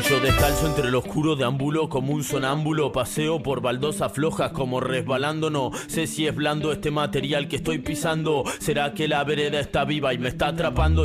Yo descalzo entre lo oscuro deambulo como un sonámbulo. Paseo por baldosas flojas como resbalando. No sé si es blando este material que estoy pisando. ¿Será que la vereda está viva y me está atrapando?